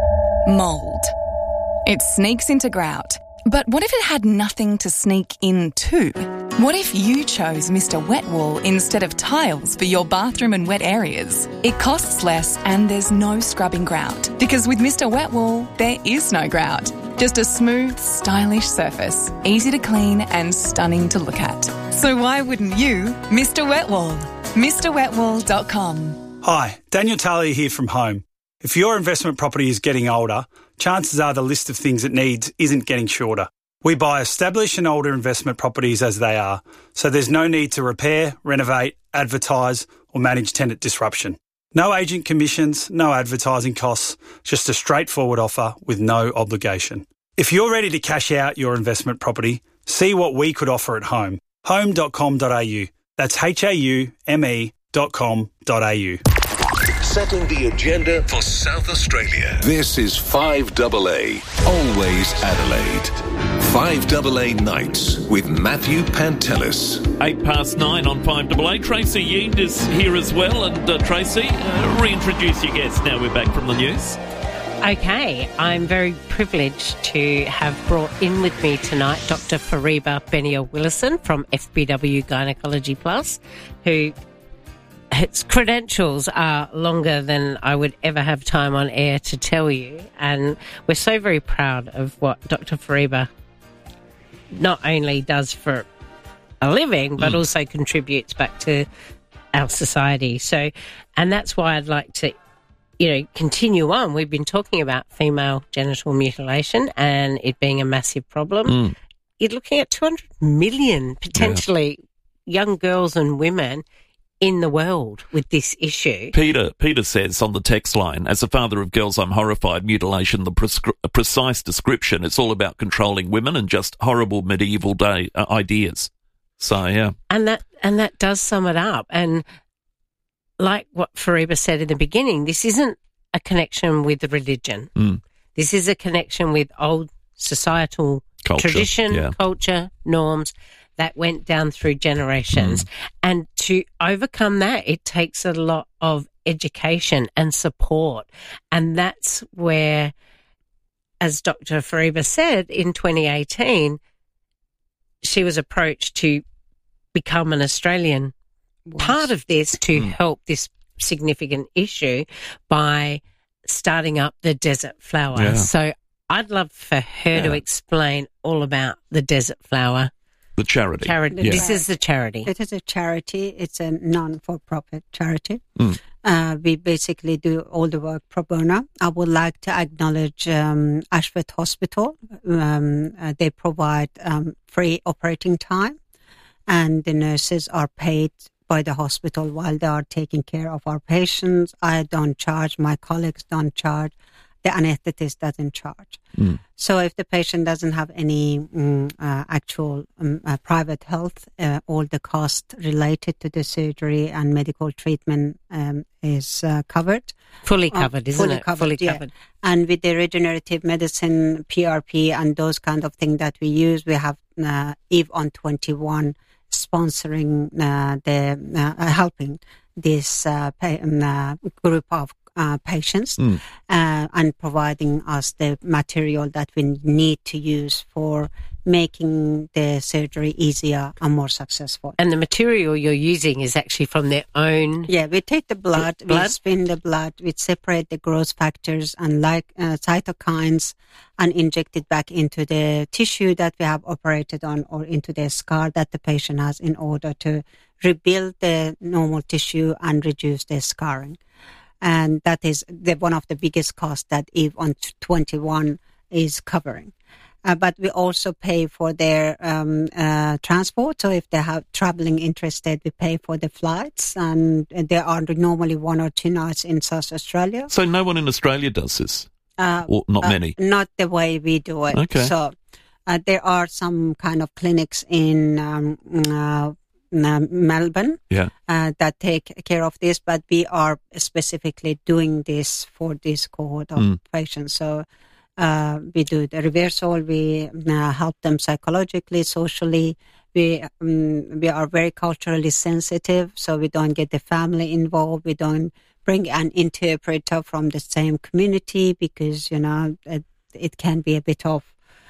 Mould. It sneaks into grout. But what if it had nothing to sneak into? What if you chose Mister Wet Wool instead of tiles for your bathroom and wet areas? It costs less and there's no scrubbing grout. Because with Mister Wet Wool, there is no grout. Just a smooth, stylish surface, easy to clean and stunning to look at. So why wouldn't you, Mister Wet Wool? Mr Wet Wool dot com. Hi, Daniel Talia here from Home. If your investment property is getting older, chances are the list of things it needs isn't getting shorter. We buy established and older investment properties as they are, so there's no need to repair, renovate, advertise or manage tenant disruption. No agent commissions, no advertising costs, just a straightforward offer with no obligation. If you're ready to cash out your investment property, see what we could offer at Home. home dot com dot a u. That's H A U M E dot com dot a u. Setting the agenda for South Australia. This is five double A, always Adelaide. five double A Nights with Matthew Pantelis. Eight past nine on five double A. Tracy Yeend is here as well. And uh, Tracy, uh, reintroduce your guest now we're back from the news. Okay, I'm very privileged to have brought in with me tonight Doctor Fariba Benayoun-Willison from F B W Gynecology Plus, who its credentials are longer than I would ever have time on air to tell you. And we're so very proud of what Doctor Fariba not only does for a living, but mm. also contributes back to our society. So, and that's why I'd like to, you know, continue on. We've been talking about female genital mutilation and it being a massive problem. Mm. You're looking at two hundred million potentially yeah. young girls and women in the world with this issue. Peter Peter says on the text line, as a father of girls, I'm horrified. Mutilation, the prescri- precise description. It's all about controlling women and just horrible medieval day uh, ideas. So, yeah. And that, and that does sum it up. And like what Fariba said in the beginning, this isn't a connection with religion. Mm. This is a connection with old societal culture, tradition, yeah. culture, norms that went down through generations. Mm. And to overcome that, it takes a lot of education and support. And that's where as Doctor Fariba said, in twenty eighteen, she was approached to become an Australian part of this to mm. help this significant issue by starting up the Desert Flower. Yeah. So I'd love for her yeah. to explain all about the Desert Flower. The charity. Charity. Yeah. This is the charity. It is a charity. It's a non-for-profit charity. Mm. Uh, we basically do all the work pro bono. I would like to acknowledge um, Ashford Hospital. Um, uh, they provide um, free operating time, and the nurses are paid by the hospital while they are taking care of our patients. I don't charge. My colleagues don't charge. The anesthetist doesn't charge. Mm. So if the patient doesn't have any um, uh, actual um, uh, private health, uh, all the cost related to the surgery and medical treatment um, is uh, covered. Fully covered, uh, isn't fully it? Covered, fully yeah. covered. And with the regenerative medicine, P R P, and those kind of things that we use, we have uh, Eve on twenty-one sponsoring uh, the uh, helping this uh, pa- uh, group of Uh, patients mm. uh, and providing us the material that we need to use for making the surgery easier and more successful. And the material you're using is actually from their own... Yeah, we take the blood, blood? we spin the blood, we separate the growth factors and like uh, cytokines and inject it back into the tissue that we have operated on or into the scar that the patient has in order to rebuild the normal tissue and reduce the scarring. And that is the, one of the biggest costs that Eve on twenty-one is covering. Uh, but we also pay for their um, uh, transport. So if they have traveling interested, we pay for the flights. And there are normally one or two nights in South Australia. So no one in Australia does this? Uh, or not uh, many? Not the way we do it. Okay. So uh, there are some kind of clinics in um, uh, Uh, Melbourne yeah. uh, that take care of this, but we are specifically doing this for this cohort of mm. patients. So uh, we do the reversal, we uh, help them psychologically, socially. We um, we are very culturally sensitive, so we don't get the family involved. We don't bring an interpreter from the same community because, you know, it, it can be a bit of,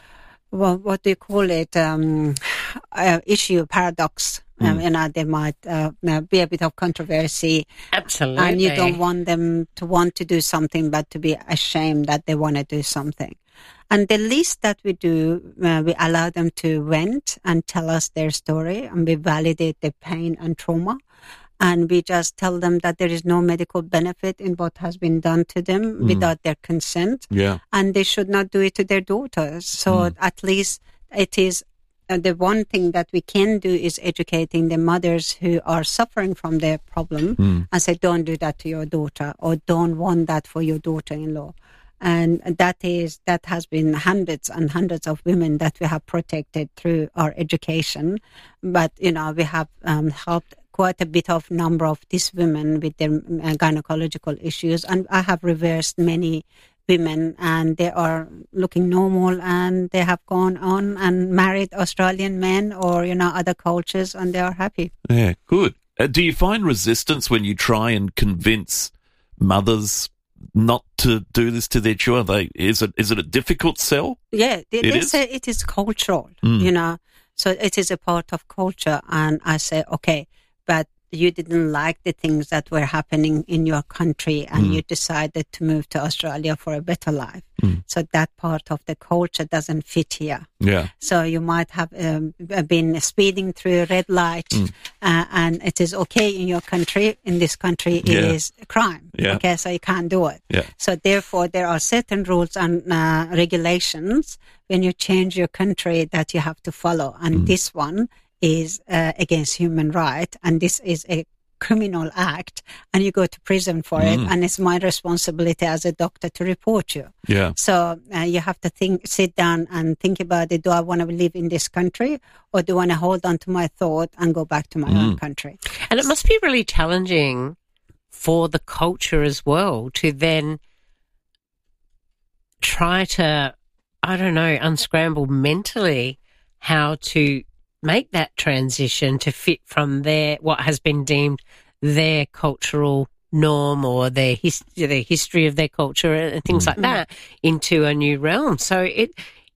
well, what do you call it, um, uh, issue, paradox. Mm. Um, you know, there might uh, be a bit of controversy. Absolutely. And you don't want them to want to do something, but to be ashamed that they want to do something. And the least that we do, uh, we allow them to vent and tell us their story, and we validate the pain and trauma. And we just tell them that there is no medical benefit in what has been done to them mm. without their consent. Yeah. And they should not do it to their daughters. So mm. at least it is Uh, the one thing that we can do is educating the mothers who are suffering from their problem mm. and say, don't do that to your daughter, or don't want that for your daughter-in-law. And that is, that has been hundreds and hundreds of women that we have protected through our education. But, you know, we have um, helped quite a bit of number of these women with their uh, gynecological issues. And I have reversed many women, and they are looking normal, and they have gone on and married Australian men or, you know, other cultures, and they are happy. Yeah, good. Uh, do you find resistance when you try and convince mothers not to do this to their children? They, is it is it a difficult sell? Yeah, they, it they is? say it is cultural, mm. you know, so it is a part of culture. And I say, okay, but you didn't like the things that were happening in your country, and mm. you decided to move to Australia for a better life. Mm. So that part of the culture doesn't fit here. Yeah. So you might have um, been speeding through a red light, mm. uh, and it is okay in your country. In this country, it yeah. is a crime. Yeah. Okay, so you can't do it. Yeah. So therefore, there are certain rules and uh, regulations when you change your country that you have to follow. And mm. this one is uh, against human rights, and this is a criminal act, and you go to prison for mm. it, and it's my responsibility as a doctor to report you. Yeah. So uh, you have to think, sit down and think about it. Do I want to live in this country, or do I want to hold on to my thought and go back to my mm. own country? And it must be really challenging for the culture as well to then try to, I don't know, unscramble mentally how to make that transition to fit from their, what has been deemed their cultural norm or their, his, their history of their culture and things Mm. like that into a new realm. So it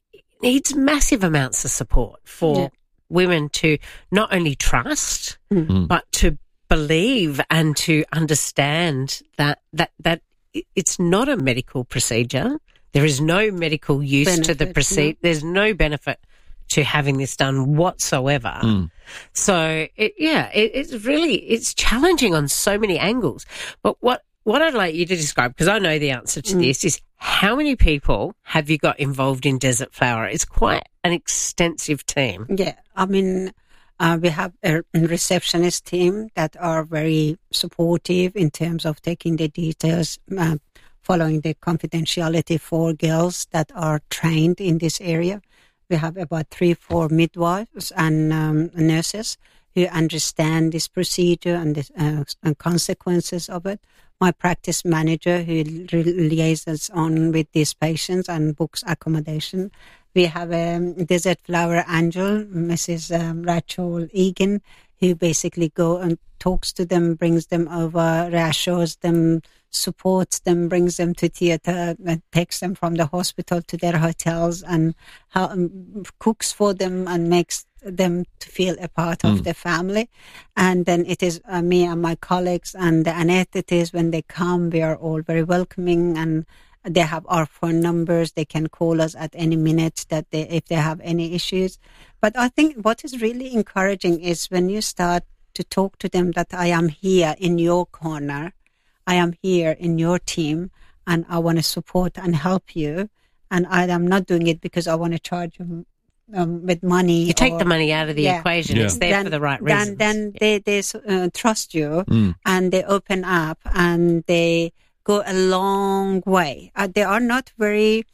needs massive amounts of support for Yeah. women to not only trust, Mm. but to believe and to understand that, that, that it's not a medical procedure. There is no medical use to the Benefit, procedure. no. There's no benefit to having this done whatsoever. Mm. So, it, yeah, it, it's really, it's challenging on so many angles. But what, what I'd like you to describe, because I know the answer to Mm. this, is how many people have you got involved in Desert Flower? It's quite an extensive team. Yeah, I mean, uh, we have a receptionist team that are very supportive in terms of taking the details, uh, following the confidentiality for girls that are trained in this area. We have about three, four midwives and um, nurses who understand this procedure and the uh, and consequences of it. My practice manager who liaises on with these patients and books accommodation. We have a um, Desert Flower Angel, Missus Um, Rachel Egan, who basically go and talks to them, brings them over, reassures them, supports them, brings them to theatre, and takes them from the hospital to their hotels, and how, um, cooks for them and makes them to feel a part of Mm. the family. And then it is uh, me and my colleagues and the anesthetists. When they come, we are all very welcoming, and they have our phone numbers. They can call us at any minute that they, if they have any issues. But I think what is really encouraging is when you start to talk to them that I am here in your corner, I am here in your team, and I want to support and help you. And I am not doing it because I want to charge them um, with money. You take or- the money out of the Yeah. equation. Yeah. It's there then, for the right then, reasons. Then they, they uh, trust you, Mm. and they open up, and they go a long way. Uh, they are not very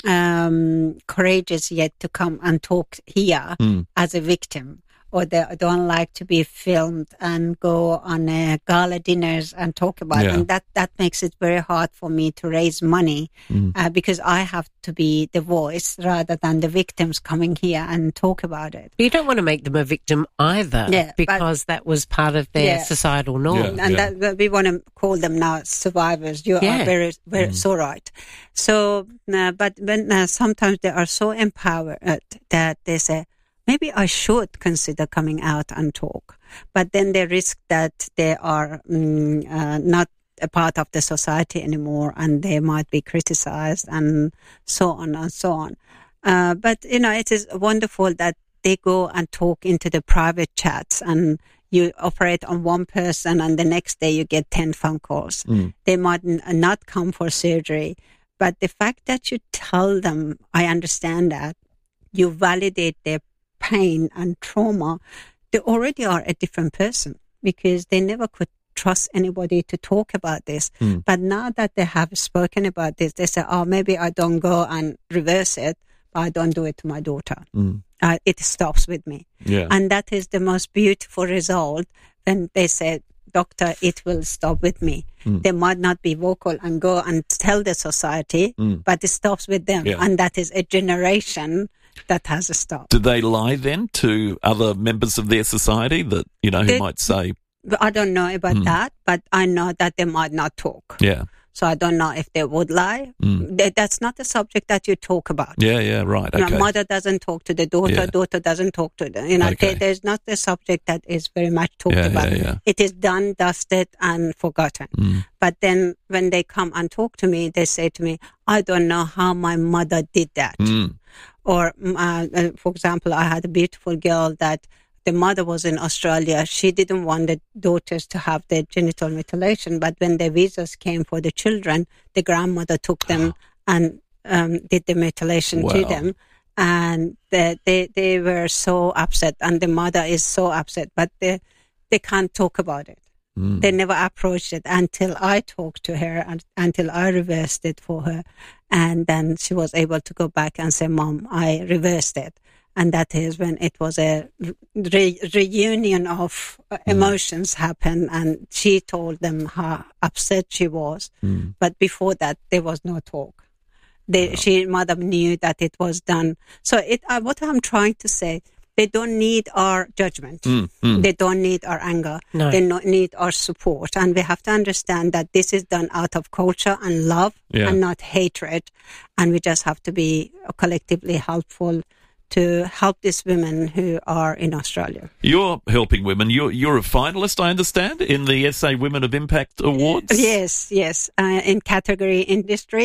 um, courageous yet to come and talk here Mm. as a victim, or they don't like to be filmed and go on uh, gala dinners and talk about Yeah. it. And that, that makes it very hard for me to raise money Mm. uh, because I have to be the voice rather than the victims coming here and talk about it. But you don't want to make them a victim either, Yeah, but- because that was part of their Yeah. societal norm. Yeah. And that, that we want to call them now survivors. You Yeah. are very, very Mm. so right. So, uh, but when uh, sometimes they are so empowered that they say, maybe I should consider coming out and talk. But then they risk that they are mm, uh, not a part of the society anymore, and they might be criticized and so on and so on. Uh, but, you know, it is wonderful that they go and talk into the private chats, and you operate on one person and the next day you get ten phone calls. Mm. They might n- not come for surgery, but the fact that you tell them, I understand that, you validate their pain and trauma, they already are a different person because they never could trust anybody to talk about this. Mm. But now that they have spoken about this, they say, oh, maybe I don't go and reverse it, but I don't do it to my daughter. Mm. Uh, it stops with me. Yeah. And that is the most beautiful result when they say, doctor, it will stop with me. Mm. They might not be vocal and go and tell the society, Mm. but it stops with them. Yeah. And that is a generation that has a stop. Do they lie then to other members of their society that, you know, who They- might say, But I don't know about Mm. that, but I know that they might not talk. yeah, So I don't know if they would lie. Mm. That- That's not a subject that you talk about. yeah, yeah, right, You know, okay. mother doesn't talk to the daughter, Yeah. daughter doesn't talk to the, you know, Okay. there- there's not a subject that is very much talked Yeah, about. yeah, yeah. It is done, dusted, and forgotten. Mm. But then when they come and talk to me, they say to me, I don't know how my mother did that. Mm. Or, mm, uh, uh, for example, I had a beautiful girl that the mother was in Australia. She didn't want the daughters to have their genital mutilation, but when the visas came for the children, the grandmother took them and um, did the mutilation to Wow. them. And they, they, they were so upset, and the mother is so upset, but they, they can't talk about it. Mm. They never approached it until I talked to her and until I reversed it for her. And then she was able to go back and say, Mom, I reversed it. And that is when it was a re- reunion of uh, emotions happened, and she told them how upset she was. Mm. But before that, there was no talk. They, She, mother knew that it was done. So it, uh, what I'm trying to say, They don't need our judgment. Mm, mm. They don't need our anger. No. They not need our support. And we have to understand that this is done out of culture and love Yeah. and not hatred. And we just have to be collectively helpful to help these women who are in Australia. You're helping women. You're, you're a finalist, I understand, in the S A Women of Impact Awards? Yes, yes, uh, in category industry.